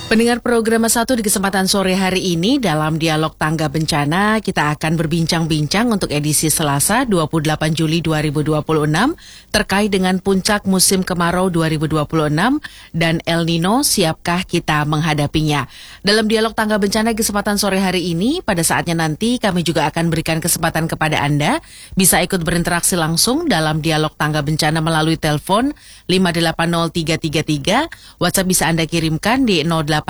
Pendengar program 1 di kesempatan sore hari ini dalam Dialog Tangga Bencana kita akan berbincang-bincang untuk edisi Selasa 28 Juli 2026 terkait dengan puncak musim kemarau 2026 dan El Nino, siapkah kita menghadapinya. Dalam Dialog Tangga Bencana kesempatan sore hari ini pada saatnya nanti kami juga akan berikan kesempatan kepada Anda bisa ikut berinteraksi langsung dalam Dialog Tangga Bencana melalui telepon 580333, WhatsApp bisa Anda kirimkan di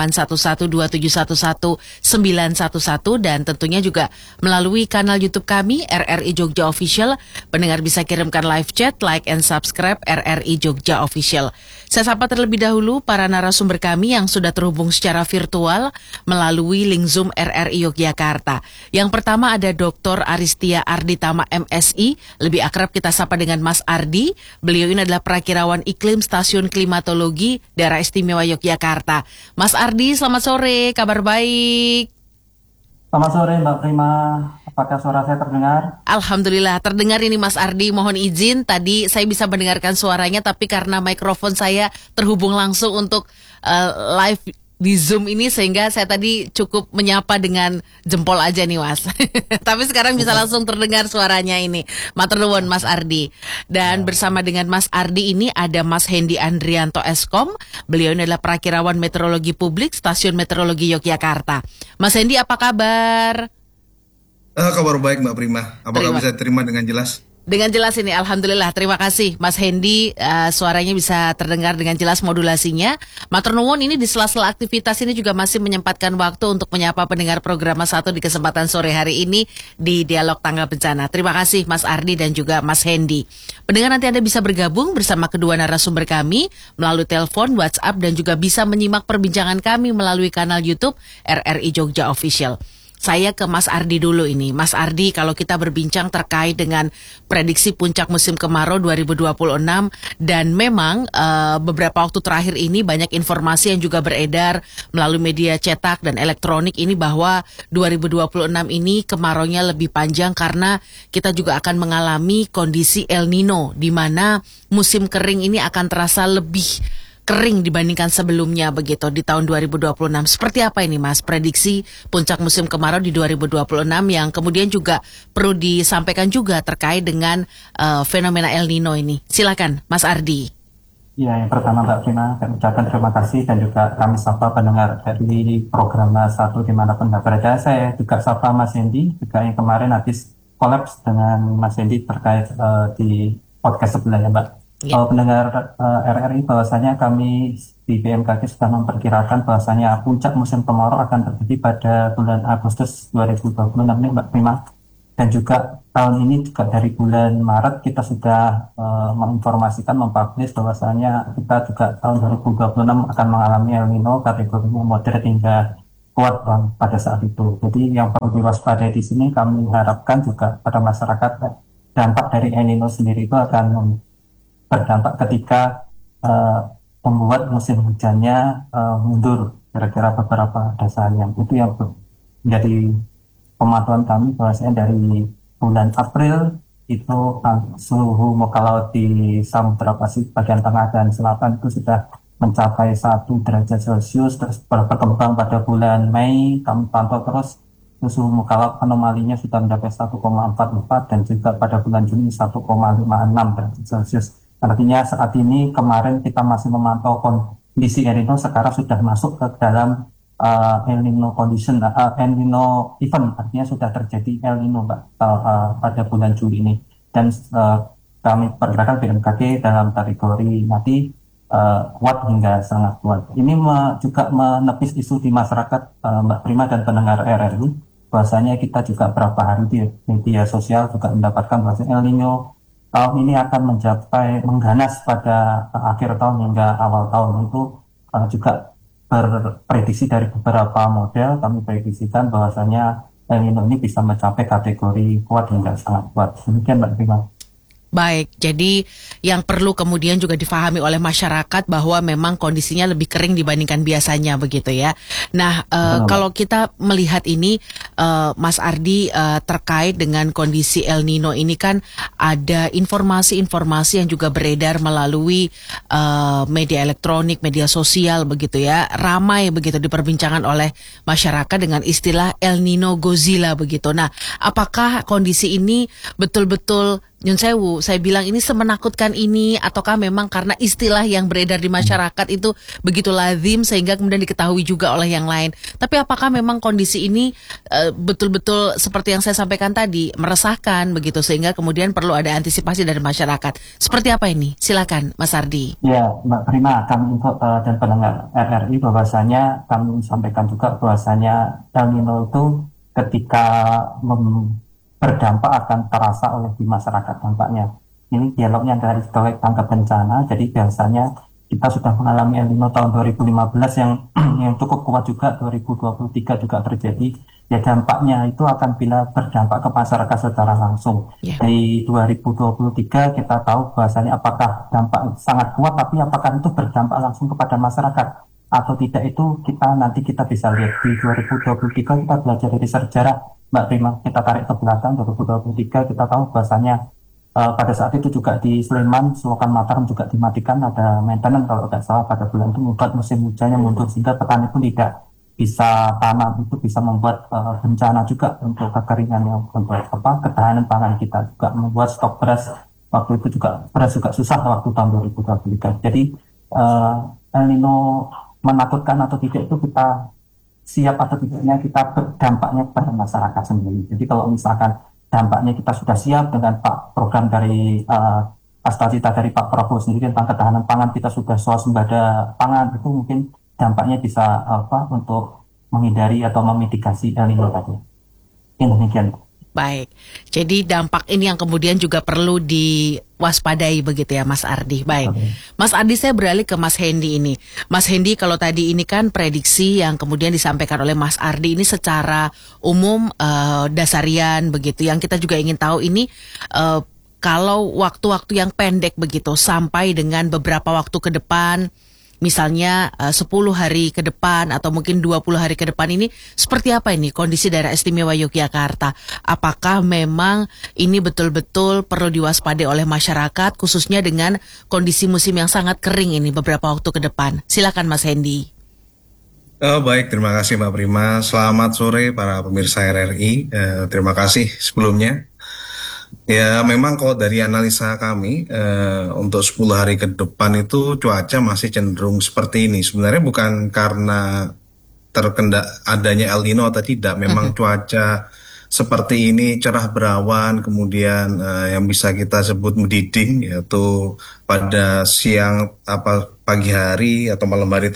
0811271111 dan tentunya juga melalui kanal YouTube kami RRI Jogja Official. Pendengar bisa kirimkan live chat, like and subscribe RRI Jogja Official. Saya sapa terlebih dahulu para narasumber kami yang sudah terhubung secara virtual melalui link Zoom RRI Yogyakarta. Yang pertama ada Dr. Aristia Arditama MSI, lebih akrab kita sapa dengan Mas Ardi. Beliau ini adalah perakirawan iklim Stasiun Klimatologi Daerah Istimewa Yogyakarta. Mas Ardi, selamat sore, kabar baik. Selamat sore Mbak Prima, apakah suara saya terdengar? Alhamdulillah terdengar ini Mas Ardi, mohon izin tadi saya bisa mendengarkan suaranya tapi karena mikrofon saya terhubung langsung untuk live di Zoom ini sehingga saya tadi cukup menyapa dengan jempol aja nih Mas. Tapi sekarang bisa langsung terdengar suaranya ini. Matur nuwun Mas Ardi. Dan bersama dengan Mas Ardi ini ada Mas Hendy Andrianto Eskom. Beliau ini adalah perakirawan meteorologi publik Stasiun Meteorologi Yogyakarta. Mas Hendy, apa kabar? Kabar baik Mbak Prima. Apakah bisa terima dengan jelas? Dengan jelas ini, Alhamdulillah. Terima kasih Mas Hendy, suaranya bisa terdengar dengan jelas modulasinya. Matur nuwun, ini di sela-sela aktivitas ini juga masih menyempatkan waktu untuk menyapa pendengar program 1 di kesempatan sore hari ini di Dialog Tangga Bencana. Terima kasih Mas Ardi dan juga Mas Hendy. Pendengar, nanti Anda bisa bergabung bersama kedua narasumber kami melalui telepon, WhatsApp dan juga bisa menyimak perbincangan kami melalui kanal YouTube RRI Jogja Official. Saya ke Mas Ardi dulu ini. Mas Ardi, kalau kita berbincang terkait dengan prediksi puncak musim kemarau 2026 dan memang beberapa waktu terakhir ini banyak informasi yang juga beredar melalui media cetak dan elektronik ini bahwa 2026 ini kemaraunya lebih panjang karena kita juga akan mengalami kondisi El Nino di mana musim kering ini akan terasa lebih kering dibandingkan sebelumnya begitu di tahun 2026. Seperti apa ini Mas prediksi puncak musim kemarau di 2026 yang kemudian juga perlu disampaikan juga terkait dengan fenomena El Nino ini. Silakan Mas Ardi. Ya, yang pertama Mbak Prima, kami ucapkan terima kasih dan juga kami sapa pendengar dari program 1 dimanapun Anda berada. Saya juga sapa Mas Hendy, juga yang kemarin habis kolaps dengan Mas Hendy terkait di podcast sebelumnya Mbak. Pendengar RRI, bahwasanya kami di BMKG sudah memperkirakan bahwasanya puncak musim kemarau akan terjadi pada bulan Agustus 2026 nih Mbak Prima. Dan juga tahun ini juga dari bulan Maret kita sudah menginformasikan, mempublish bahwasanya kita juga tahun 2026 akan mengalami El Nino kategorinya moderate hingga kuat Bang pada saat itu. Jadi yang perlu diwaspadai di sini kami harapkan juga pada masyarakat dampak dari El Nino sendiri itu akan berdampak ketika membuat musim hujannya mundur kira-kira beberapa dasarnya. Itu yang menjadi pemantauan kami bahwasanya dari bulan April itu suhu muka laut di Samudra Pasifik bagian tengah dan selatan itu sudah mencapai 1 derajat Celcius. Terus berkembang pada bulan Mei kami pantau terus suhu muka laut anomalinya sudah mencapai 1,44 dan juga pada bulan Juni 1,56 derajat Celcius. Artinya saat ini kemarin kita masih memantau kondisi El Nino, sekarang sudah masuk ke dalam El Nino condition, El Nino event, artinya sudah terjadi El Nino Mbak pada bulan Juli ini. Dan kami perkirakan BMKG dalam kategori nanti kuat hingga sangat kuat. Ini juga menepis isu di masyarakat Mbak Prima dan pendengar RRI, bahwasanya kita juga beberapa hari di media sosial juga mendapatkan bahwa El Nino tahun ini akan mengganas pada akhir tahun hingga awal tahun. Itu juga berprediksi dari beberapa model, kami prediksikan bahwasanya El Nino ini bisa mencapai kategori kuat hingga sangat kuat. Demikian Mbak Prima. Baik, jadi yang perlu kemudian juga difahami oleh masyarakat bahwa memang kondisinya lebih kering dibandingkan biasanya begitu ya. Nah, kalau kita melihat ini, Mas Ardi, terkait dengan kondisi El Nino ini kan ada informasi-informasi yang juga beredar melalui media elektronik, media sosial begitu ya, ramai begitu diperbincangkan oleh masyarakat dengan istilah El Nino Godzilla begitu. Nah, apakah kondisi ini betul-betul Nyun Sewu, saya bilang ini semenakutkan ini ataukah memang karena istilah yang beredar di masyarakat itu begitu lazim sehingga kemudian diketahui juga oleh yang lain. Tapi apakah memang kondisi ini betul-betul seperti yang saya sampaikan tadi meresahkan begitu sehingga kemudian perlu ada antisipasi dari masyarakat. Seperti apa ini? Silakan Mas Ardi. Ya, Mbak Prima, kami info dan pendengar RRI bahwasanya kami sampaikan juga bahwasanya El Nino itu ketika berdampak akan terasa oleh di masyarakat dampaknya. Ini dialognya dari sebagai tanggap bencana, jadi biasanya kita sudah mengalami El Nino tahun 2015 yang cukup kuat juga, 2023 juga terjadi. Ya dampaknya itu akan bila berdampak ke masyarakat secara langsung. Di 2023 kita tahu bahwasanya apakah dampak sangat kuat, tapi apakah itu berdampak langsung kepada masyarakat atau tidak itu nanti kita bisa lihat di 2023 kita belajar dari sejarah. Mbak Prima, kita tarik ke belakang 2023 kita tahu bahwasanya pada saat itu juga di Sleman, Selokan Mataram juga dimatikan, ada maintenance kalau tidak salah pada bulan itu membuat musim hujannya mundur sehingga petani pun tidak bisa tanam, itu bisa membuat bencana juga untuk kekeringan yang membuat ketahanan pangan kita, juga membuat stok beras waktu itu juga beras juga susah waktu tahun 2023. Jadi El Nino menakutkan atau tidak itu kita siap atau tidaknya kita dampaknya kepada masyarakat sendiri. Jadi kalau misalkan dampaknya kita sudah siap dengan program dari cita dari Pak Prabowo sendiri tentang ketahanan pangan, kita sudah swasembada pangan, itu mungkin dampaknya bisa untuk menghindari atau memitigasi El Nino tadi. Ini demikian. Baik, jadi dampak ini yang kemudian juga perlu diwaspadai begitu ya Mas Ardi. Baik, Mas Ardi, saya beralih ke Mas Hendy ini. Mas Hendy, kalau tadi ini kan prediksi yang kemudian disampaikan oleh Mas Ardi ini secara umum dasarian begitu. Yang kita juga ingin tahu ini kalau waktu-waktu yang pendek begitu sampai dengan beberapa waktu ke depan, misalnya 10 hari ke depan atau mungkin 20 hari ke depan ini seperti apa ini kondisi daerah istimewa Yogyakarta? Apakah memang ini betul-betul perlu diwaspadai oleh masyarakat khususnya dengan kondisi musim yang sangat kering ini beberapa waktu ke depan? Silakan Mas Hendy. Baik, terima kasih Mbak Prima. Selamat sore para pemirsa RRI. Terima kasih sebelumnya. Ya memang kalau dari analisa kami untuk 10 hari ke depan itu cuaca masih cenderung seperti ini. Sebenarnya bukan karena adanya El Nino atau tidak. Memang cuaca seperti ini cerah berawan, kemudian yang bisa kita sebut mendiding, yaitu pada siang pagi hari atau malam hari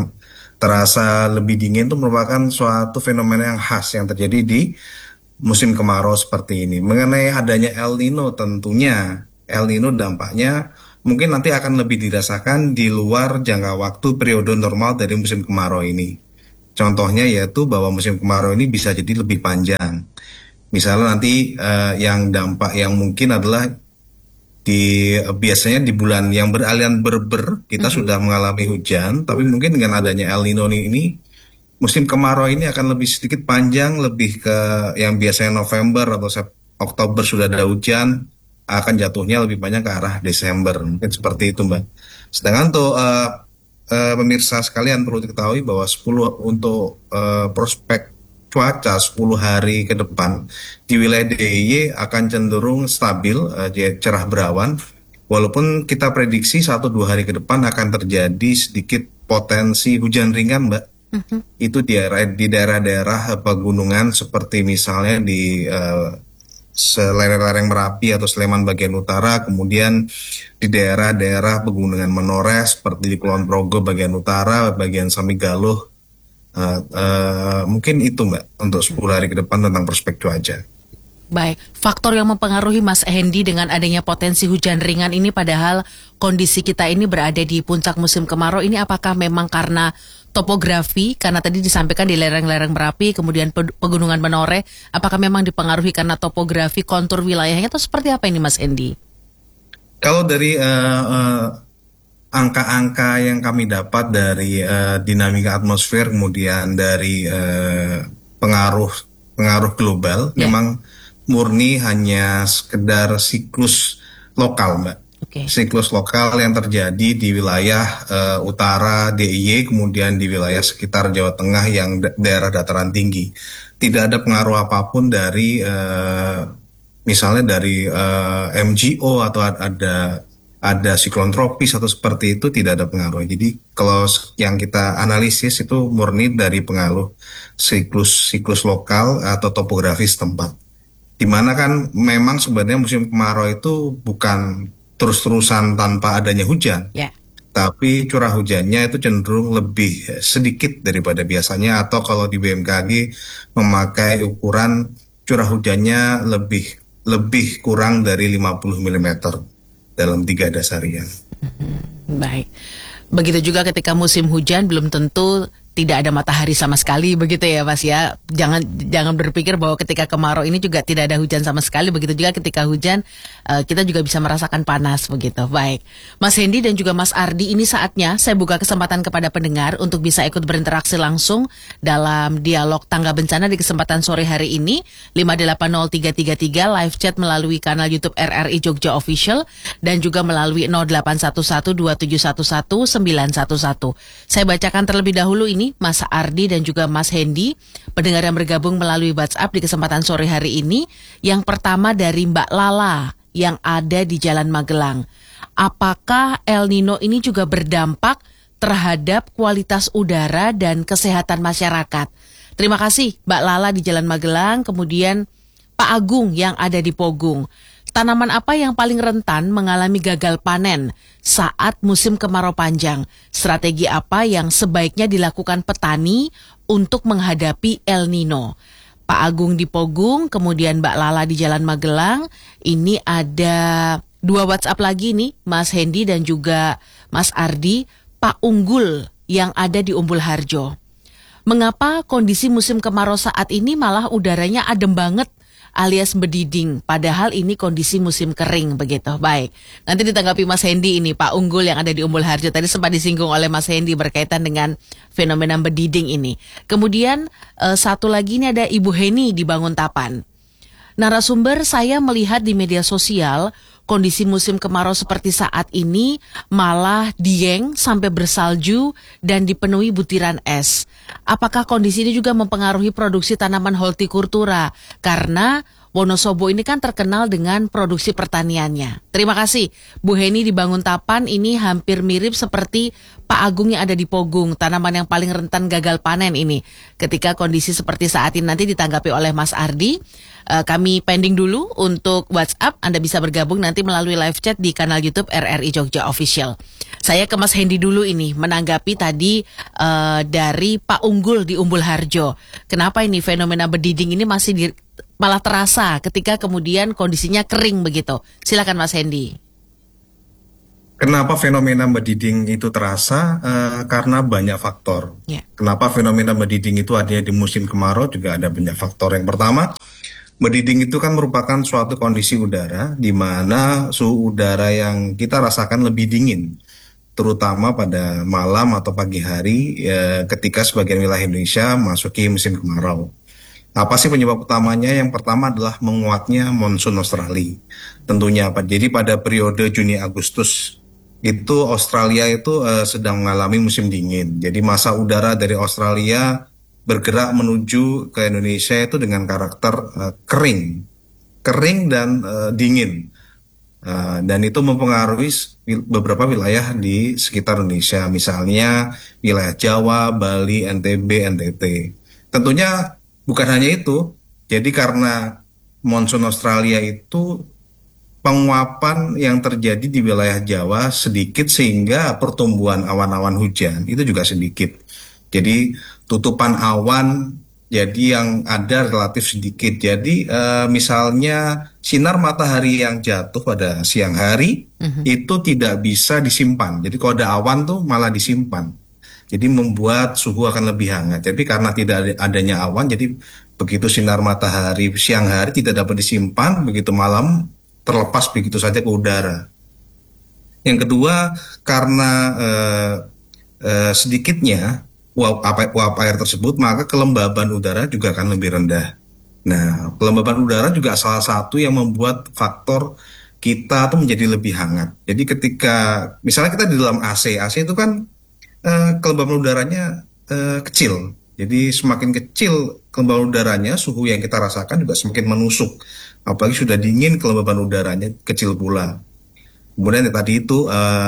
terasa lebih dingin, itu merupakan suatu fenomena yang khas yang terjadi di musim kemarau seperti ini. Mengenai adanya El Nino, tentunya El Nino dampaknya mungkin nanti akan lebih dirasakan di luar jangka waktu periode normal dari musim kemarau ini. Contohnya yaitu bahwa musim kemarau ini bisa jadi lebih panjang. Misalnya nanti yang dampak yang mungkin adalah biasanya di bulan yang beralian berber kita sudah mengalami hujan, tapi mungkin dengan adanya El Nino ini musim kemarau ini akan lebih sedikit panjang, lebih ke yang biasanya November atau Oktober sudah ada hujan, akan jatuhnya lebih banyak ke arah Desember. Mungkin seperti itu Mbak. Sedangkan untuk pemirsa sekalian perlu diketahui bahwa untuk prospek cuaca 10 hari ke depan di wilayah DIY akan cenderung stabil, cerah berawan. Walaupun kita prediksi 1-2 hari ke depan akan terjadi sedikit potensi hujan ringan Mbak. Itu di daerah-daerah pegunungan seperti misalnya di lereng Merapi atau Sleman bagian utara, kemudian di daerah-daerah pegunungan Menoreh seperti di Kulon Progo bagian utara, bagian Samigaluh. Mungkin itu Mbak untuk 10 hari ke depan tentang prospek cuaca. Baik, faktor yang mempengaruhi Mas Hendy dengan adanya potensi hujan ringan ini padahal kondisi kita ini berada di puncak musim kemarau ini, apakah memang karena topografi, karena tadi disampaikan di lereng-lereng Merapi, kemudian pegunungan Menoreh, apakah memang dipengaruhi karena topografi, kontur wilayahnya atau seperti apa ini Mas Hendy? Kalau dari angka-angka yang kami dapat dari dinamika atmosfer, kemudian dari pengaruh pengaruh global, Ya, memang murni hanya sekedar siklus lokal, Mbak. oke. Siklus lokal yang terjadi di wilayah utara DIY, kemudian di wilayah sekitar Jawa Tengah yang daerah dataran tinggi. Tidak ada pengaruh apapun dari misalnya dari MGO atau ada siklon tropis atau seperti itu, tidak ada pengaruh. Jadi kalau yang kita analisis itu murni dari pengaruh siklus lokal atau topografi setempat. Di mana kan memang sebenarnya musim kemarau itu bukan terus-terusan tanpa adanya hujan, Ya. tapi curah hujannya itu cenderung lebih sedikit daripada biasanya, atau kalau di BMKG memakai ukuran curah hujannya lebih lebih kurang dari 50 mm dalam 3 dasarian. Baik. Begitu juga ketika musim hujan belum tentu tidak ada matahari sama sekali begitu ya Mas ya. Jangan berpikir bahwa ketika kemarau ini juga tidak ada hujan sama sekali. Begitu juga ketika hujan kita juga bisa merasakan panas begitu. Baik. Mas Hendy dan juga Mas Ardi, ini saatnya saya buka kesempatan kepada pendengar untuk bisa ikut berinteraksi langsung dalam dialog tangga bencana di kesempatan sore hari ini. 580333 live chat melalui kanal YouTube RRI Jogja Official dan juga melalui 081127119111. Saya bacakan terlebih dahulu ini Mas Ardi dan juga Mas Hendy, pendengar yang bergabung melalui WhatsApp di kesempatan sore hari ini. Yang pertama dari Mbak Lala yang ada di Jalan Magelang. Apakah El Nino ini juga berdampak terhadap kualitas udara dan kesehatan masyarakat? Terima kasih Mbak Lala di Jalan Magelang. Kemudian Pak Agung yang ada di Pogung. Tanaman apa yang paling rentan mengalami gagal panen saat musim kemarau panjang? Strategi apa yang sebaiknya dilakukan petani untuk menghadapi El Nino? Pak Agung di Pogung, kemudian Mbak Lala di Jalan Magelang. Ini ada 2 WhatsApp lagi nih, Mas Hendy dan juga Mas Ardi. Pak Unggul yang ada di Umbul Harjo. Mengapa kondisi musim kemarau saat ini malah udaranya adem banget alias bediding, padahal ini kondisi musim kering begitu. Baik, nanti ditanggapi Mas Hendy ini, Pak Unggul yang ada di Umbul Harjo. Tadi sempat disinggung oleh Mas Hendy berkaitan dengan fenomena bediding ini. Kemudian satu lagi ini ada Ibu Heni di Banguntapan. Narasumber, saya melihat di media sosial kondisi musim kemarau seperti saat ini malah Dieng sampai bersalju dan dipenuhi butiran es. Apakah kondisi ini juga mempengaruhi produksi tanaman hortikultura? Karena Wonosobo ini kan terkenal dengan produksi pertaniannya. Terima kasih Bu Heni di Banguntapan. Ini hampir mirip seperti Pak Agung yang ada di Pogung. Tanaman yang paling rentan gagal panen ini. Ketika kondisi seperti saat ini nanti ditanggapi oleh Mas Ardi. Kami pending dulu untuk WhatsApp. Anda bisa bergabung nanti melalui live chat di kanal YouTube RRI Jogja Official. Saya ke Mas Hendy dulu ini menanggapi tadi dari Pak Unggul di Umbul Harjo. Kenapa ini fenomena bediding ini masih malah terasa ketika kemudian kondisinya kering begitu? Silakan Mas Hendy. Kenapa fenomena bediding itu terasa? Karena banyak faktor. Ya. Kenapa fenomena bediding itu adanya di musim kemarau juga ada banyak faktor. Yang pertama, bediding itu kan merupakan suatu kondisi udara di mana suhu udara yang kita rasakan lebih dingin, terutama pada malam atau pagi hari ketika sebagian wilayah Indonesia masuki musim kemarau. Apa sih penyebab utamanya? Yang pertama adalah menguatnya monsun Australia. Tentunya apa? Jadi pada periode Juni-Agustus itu Australia itu sedang mengalami musim dingin. Jadi massa udara dari Australia bergerak menuju ke Indonesia itu dengan karakter kering dan dingin. Dan itu mempengaruhi beberapa wilayah di sekitar Indonesia, misalnya wilayah Jawa, Bali, NTB, NTT. Tentunya bukan hanya itu, jadi karena monsun Australia itu penguapan yang terjadi di wilayah Jawa sedikit sehingga pertumbuhan awan-awan hujan itu juga sedikit. Jadi tutupan awan jadi yang ada relatif sedikit. Jadi misalnya sinar matahari yang jatuh pada siang hari itu tidak bisa disimpan. Jadi kalau ada awan tuh malah disimpan. Jadi membuat suhu akan lebih hangat. Jadi karena tidak adanya awan, jadi begitu sinar matahari siang hari tidak dapat disimpan, begitu malam terlepas begitu saja ke udara. Yang kedua, karena sedikitnya uap air tersebut, maka kelembaban udara juga akan lebih rendah. Nah, kelembaban udara juga salah satu yang membuat faktor kita tuh menjadi lebih hangat. Jadi ketika misalnya kita di dalam AC itu kan kelembaban udaranya kecil. Jadi semakin kecil kelembaban udaranya, suhu yang kita rasakan juga semakin menusuk. Apalagi sudah dingin, kelembaban udaranya kecil pula. Kemudian tadi itu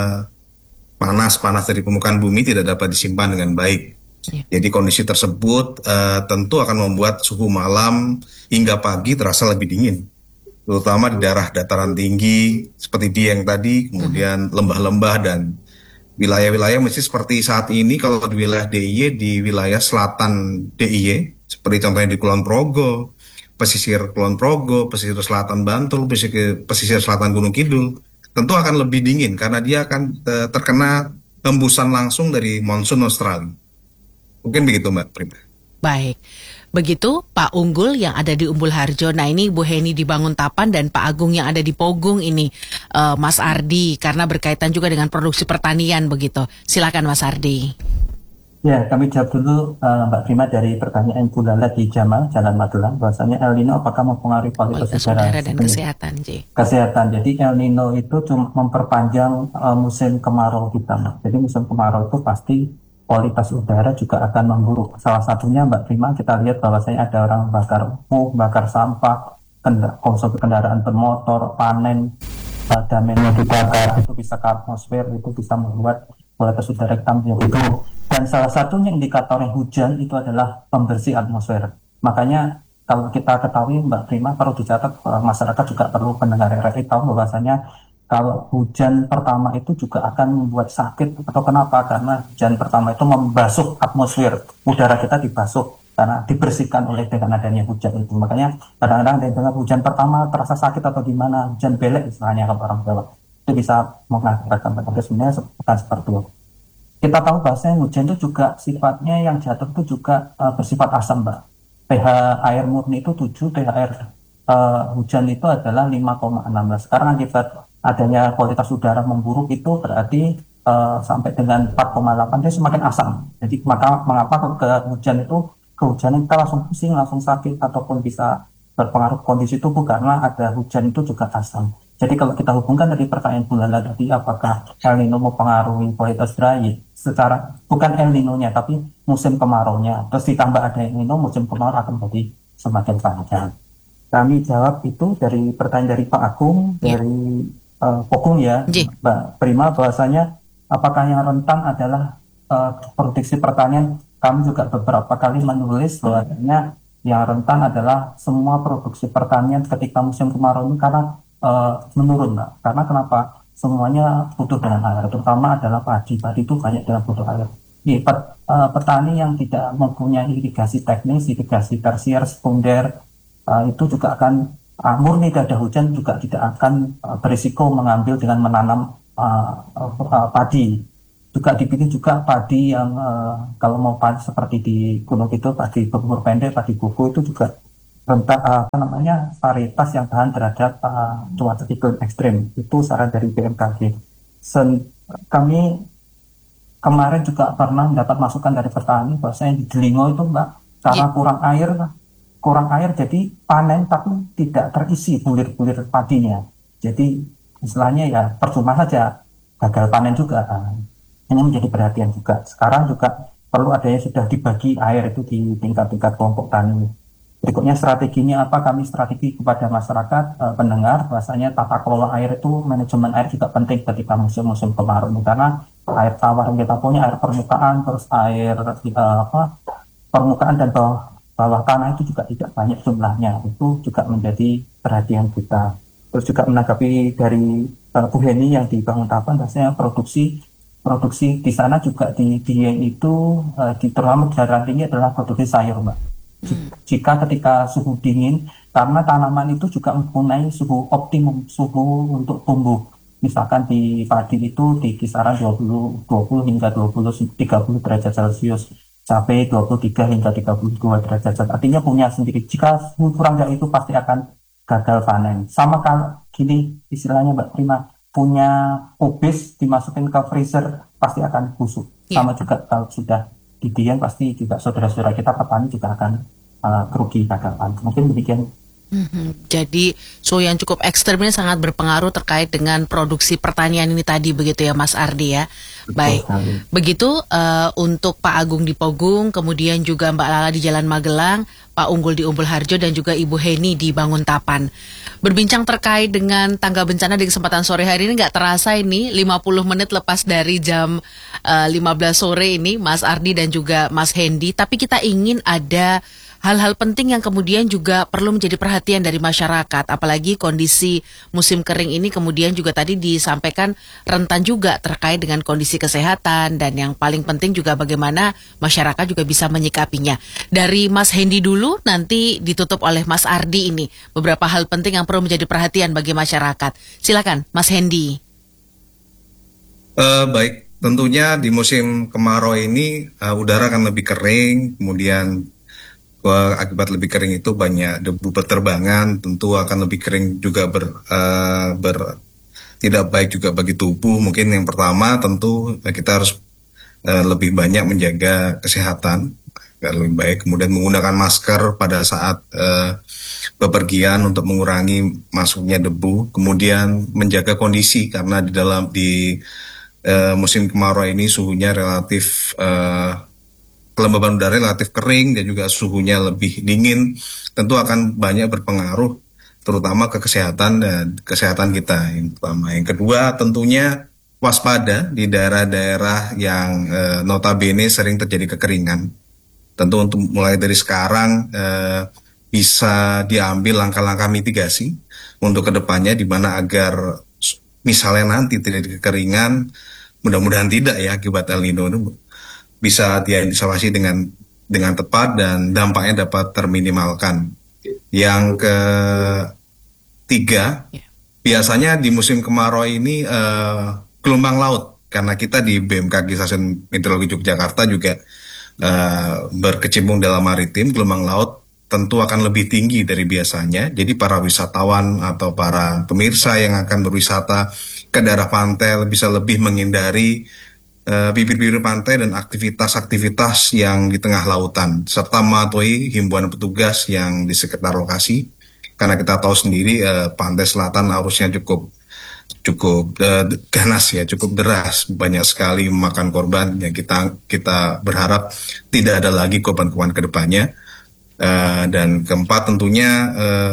panas dari permukaan bumi tidak dapat disimpan dengan baik. Jadi kondisi tersebut tentu akan membuat suhu malam hingga pagi terasa lebih dingin, terutama di daerah dataran tinggi seperti Dieng tadi, kemudian lembah-lembah dan wilayah-wilayah mesti seperti saat ini. Kalau di wilayah DIY, di wilayah selatan DIY, seperti contohnya di Kulon Progo, pesisir Kulon Progo, pesisir selatan Bantul, pesisir selatan Gunung Kidul, tentu akan lebih dingin karena dia akan terkena hembusan langsung dari monsun Australia. Mungkin begitu Mbak Prima. Baik, begitu Pak Unggul yang ada di Umbul Harjo. Nah ini Bu Heni di Banguntapan dan Pak Agung yang ada di Pogung ini, Mas Ardi, karena berkaitan juga dengan produksi pertanian begitu. Silakan Mas Ardi. Ya, kami jawab dulu Mbak Prima dari pertanyaan Bu Lala di Jamal, Jalan Magelang, bahwasanya El Nino apakah mempengaruhi kualitas udara dan kesehatan, J. Kesehatan. Jadi El Nino itu cuma memperpanjang musim kemarau kita, Mbak. Jadi musim kemarau itu pasti kualitas udara juga akan memburuk. Salah satunya Mbak Prima, kita lihat bahwasanya ada orang bakar sampah, konsumsi kendaraan bermotor, panen, damennya dibakar, itu bisa ke atmosfer, itu bisa membuat kualitas udara kita menjadi buruk. Dan salah satunya indikator hujan itu adalah pembersih atmosfer. Makanya kalau kita ketahui Mbak Prima, perlu dicatat, masyarakat juga perlu pendengar RRI tahu bahwasanya kalau hujan pertama itu juga akan membuat sakit. Atau kenapa? Karena hujan pertama itu membasuh atmosfer, udara kita dibasuh karena dibersihkan oleh dengan adanya hujan itu. Makanya kadang-kadang dengan hujan pertama terasa sakit atau gimana, hujan belek istilahnya kalau orang Jawa, itu bisa mengakibatkan penyakit. Sebenarnya bukan seperti itu. Kita tahu bahwasanya hujan itu juga sifatnya yang jatuh itu juga bersifat asam, Mbak. pH air murni itu 7, pH air hujan itu adalah 5,16. Karena akibat adanya kualitas udara memburuk itu berarti sampai dengan 4,8 dia semakin asam. Jadi mengapa kehujanan kita langsung pusing, langsung sakit, ataupun bisa berpengaruh kondisi tubuh karena ada hujan itu juga asam. Jadi kalau kita hubungkan dari pertanyaan Bu Lala tadi, apakah El Nino mempengaruhi kualitas udara? Secara bukan El Nino-nya, tapi musim kemarau-nya. Terus ditambah ada El Nino, musim kemarau akan menjadi semakin panjang. Kami jawab itu dari pertanyaan dari Pak Agung, dari Pogung ya, Mbak Prima, bahwasanya apakah yang rentan adalah produksi pertanian. Kami juga beberapa kali menulis bahwasanya yang rentan adalah semua produksi pertanian ketika musim kemarau ini karena menurun, Mbak. Karena kenapa? Semuanya butuh dengan air, terutama adalah padi. Padi itu banyak dengan butuh air. Petani yang tidak mempunyai irigasi teknis, irigasi tersier, sekunder, itu juga akan murni tidak ada hujan juga tidak akan berisiko mengambil dengan menanam padi. Juga dipilih juga padi yang kalau mau padi seperti di Gunung Kidul, padi berumur pendek, padi buku itu juga rentan varietas yang tahan terhadap cuaca iklim ekstrim. Itu saran dari BMKG. Kami kemarin juga pernah mendapat masukan dari petani bahwasanya di Delingo itu Mbak, karena kurang air jadi panen tapi tidak terisi bulir-bulir padinya. Jadi istilahnya ya percuma saja, gagal panen juga. Ini menjadi perhatian juga. Sekarang juga perlu adanya sudah dibagi air itu di tingkat-tingkat kelompok tani. Berikutnya strateginya apa? Kami strategi kepada masyarakat pendengar bahwasanya tata kelola air itu, manajemen air juga penting ketika musim-musim kemarau ini, karena air tawar yang kita punya, air permukaan, terus air permukaan dan bawah tanah itu juga tidak banyak jumlahnya. Itu juga menjadi perhatian kita. Terus juga menanggapi dari Bu Heni yang di Banguntapan, bahwasanya produksi di sana juga di Dieng itu terutama di dataran tinggi adalah produksi sayur, Mbak. Jika ketika suhu dingin, karena tanaman itu juga mempunyai suhu optimum, suhu untuk tumbuh. Misalkan di padi itu di kisaran 20 hingga 30 derajat Celcius, cabai 23 hingga 32 derajat Celcius. Artinya punya sendiri. Jika suhu kurang dari itu pasti akan gagal panen. Sama kalau gini istilahnya Mbak Prima, punya kubis dimasukin ke freezer pasti akan busuk. Ya. Sama juga kalau sudah didiam pasti juga saudara-saudara kita petani juga akan kerugi kadapan. Mungkin demikian. Jadi suhu yang cukup ekstrim ini sangat berpengaruh terkait dengan produksi pertanian ini tadi begitu ya Mas Ardi ya. Baik, sekali. begitu untuk Pak Agung di Pogung, kemudian juga Mbak Lala di Jalan Magelang, Pak Unggul di Umbul Harjo dan juga Ibu Heni di Banguntapan. Berbincang terkait dengan tangga bencana di kesempatan sore hari ini nggak terasa ini 50 menit lepas dari jam 15 sore ini Mas Ardi dan juga Mas Hendi, tapi kita ingin ada hal-hal penting yang kemudian juga perlu menjadi perhatian dari masyarakat, apalagi kondisi musim kering ini kemudian juga tadi disampaikan rentan juga terkait dengan kondisi kesehatan dan yang paling penting juga bagaimana masyarakat juga bisa menyikapinya. Dari Mas Hendi dulu, nanti ditutup oleh Mas Ardi ini, beberapa hal penting yang perlu menjadi perhatian bagi masyarakat. Silakan Mas Hendi. Baik, tentunya di musim kemarau ini udara akan lebih kering, kemudian akibat lebih kering itu banyak debu berterbangan, tentu akan lebih kering juga tidak baik juga bagi tubuh. Mungkin yang pertama tentu kita harus lebih banyak menjaga kesehatan agar lebih baik, kemudian menggunakan masker pada saat bepergian untuk mengurangi masuknya debu, kemudian menjaga kondisi karena di musim kemarau ini suhunya relatif kelembaban udara relatif kering dan juga suhunya lebih dingin, tentu akan banyak berpengaruh terutama ke kesehatan dan kesehatan kita yang pertama. Yang kedua tentunya waspada di daerah-daerah yang notabene sering terjadi kekeringan. Tentu untuk mulai dari sekarang bisa diambil langkah-langkah mitigasi untuk kedepannya di mana agar misalnya nanti terjadi kekeringan, mudah-mudahan tidak ya akibat El Nino itu, bisa diantisipasi dengan tepat dan dampaknya dapat terminimalkan. Yang ketiga, biasanya di musim kemarau ini gelombang laut, karena kita di BMKG Stasiun Meteorologi Yogyakarta juga berkecimpung dalam maritim, gelombang laut tentu akan lebih tinggi dari biasanya. Jadi para wisatawan atau para pemirsa yang akan berwisata ke daerah pantai bisa lebih menghindari bibir-bibir pantai dan aktivitas-aktivitas yang di tengah lautan, serta mematuhi himbauan petugas yang di sekitar lokasi, karena kita tahu sendiri pantai selatan arusnya cukup ganas ya, cukup deras, banyak sekali memakan korban yang kita berharap tidak ada lagi korban-korban ke depannya. Dan keempat tentunya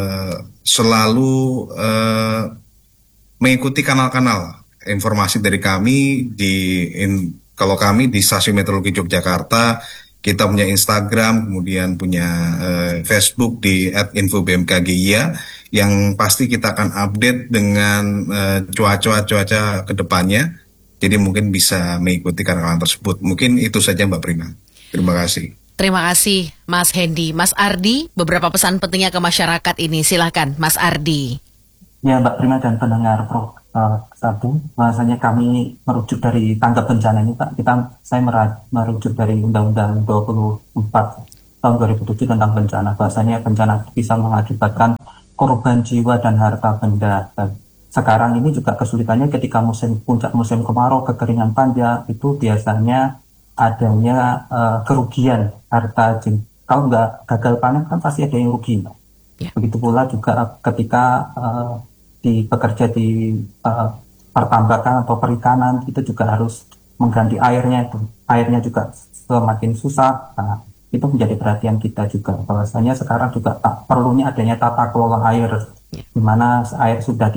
selalu mengikuti kanal-kanal informasi dari kami kalau kami di Stasiun Meteorologi Yogyakarta, kita punya Instagram, kemudian punya Facebook di @infobmkgia, yang pasti kita akan update dengan cuaca ke depannya. Jadi mungkin bisa mengikuti kanal-kanal tersebut. Mungkin itu saja Mbak Prima. Terima kasih. Terima kasih Mas Hendi. Mas Ardi, beberapa pesan pentingnya ke masyarakat ini, silakan Mas Ardi. Ya Mbak Prima dan pendengar satu, bahasanya kami merujuk dari tanggap bencana ini Pak. Saya merujuk dari Undang-Undang 24 tahun 2007 tentang bencana. Bahasanya bencana bisa mengakibatkan korban jiwa dan harta benda. Dan sekarang ini juga kesulitannya ketika puncak musim kemarau, kekeringan panjang, itu biasanya adanya kerugian harta. Kalau nggak gagal panen kan pasti ada yang rugi. Ya. Begitu pula juga ketika bekerja di pertambakan atau perikanan, itu juga harus mengganti airnya. Airnya juga semakin susah. Nah, itu menjadi perhatian kita juga. Bahwasanya sekarang juga perlunya adanya tata kelola air, di mana air sudah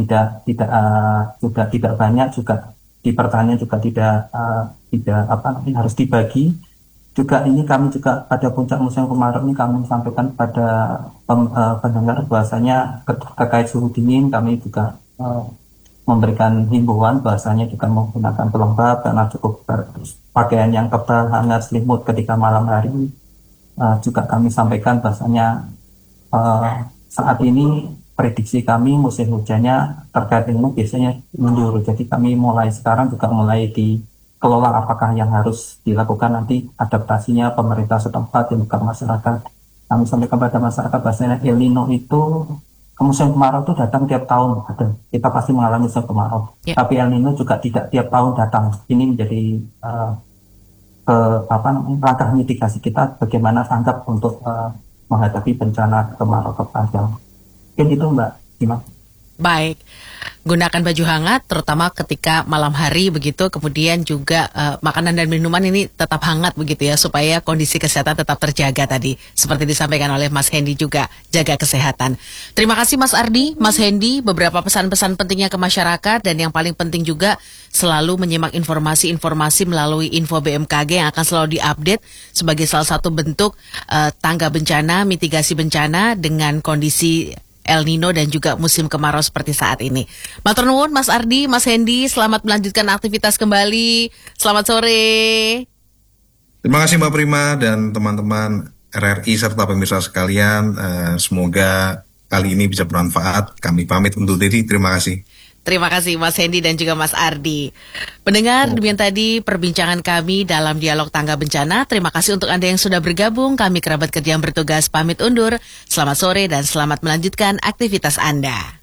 tidak banyak, juga di pertanian juga tidak harus dibagi. Juga ini kami juga pada puncak musim kemarau ini kami sampaikan pada pendengar bahwasanya terkait suhu dingin, kami juga memberikan himbauan bahwasanya juga menggunakan pelembab karena cukup pakaian yang tebal, hangat, selimut ketika malam hari. Juga kami sampaikan bahwasanya saat ini prediksi kami musim hujannya terkait ilmu biasanya mundur. Jadi kami mulai sekarang juga mulai dikelola apakah yang harus dilakukan nanti adaptasinya pemerintah setempat dan juga masyarakat. Kami sampaikan kepada masyarakat bahwasanya El Nino itu musim kemarau itu datang tiap tahun, ada. Kita pasti mengalami musim kemarau. Ya. Tapi El Nino juga tidak tiap tahun datang. Ini menjadi langkah mitigasi kita bagaimana tanggap untuk menghadapi bencana kemarau kepanjang. Mungkin itu Mbak Dima. Baik, gunakan baju hangat terutama ketika malam hari begitu, kemudian juga makanan dan minuman ini tetap hangat begitu ya, supaya kondisi kesehatan tetap terjaga tadi. Seperti disampaikan oleh Mas Hendy juga, jaga kesehatan. Terima kasih Mas Ardi, Mas Hendy, beberapa pesan-pesan pentingnya ke masyarakat, dan yang paling penting juga selalu menyimak informasi-informasi melalui info BMKG yang akan selalu diupdate sebagai salah satu bentuk tangga bencana, mitigasi bencana dengan kondisi El Nino dan juga musim kemarau seperti saat ini. Matur nuwun Mas Ardi, Mas Hendy, selamat melanjutkan aktivitas kembali. Selamat sore. Terima kasih Mbak Prima dan teman-teman RRI serta pemirsa sekalian. Semoga kali ini bisa bermanfaat. Kami pamit undur diri. Terima kasih. Terima kasih Mas Hendy dan juga Mas Ardi. Pendengar, demikian tadi perbincangan kami dalam dialog tangga bencana. Terima kasih untuk Anda yang sudah bergabung. Kami kerabat kerja yang bertugas pamit undur. Selamat sore dan selamat melanjutkan aktivitas Anda.